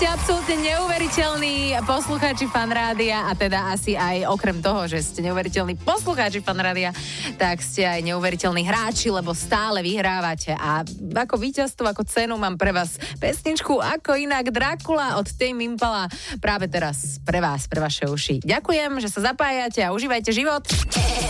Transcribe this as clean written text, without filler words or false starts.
Ste absolútne neuveriteľní poslucháči Fanrádia a teda asi aj okrem toho, že ste neuveriteľní poslucháči Fanrádia, tak ste aj neuveriteľní hráči, lebo stále vyhrávate a ako víťazstvo, ako cenu mám pre vás pesničku Ako inak Drákula od Tame Impala práve teraz pre vás, pre vaše uši. Ďakujem, že sa zapájate a užívajte život.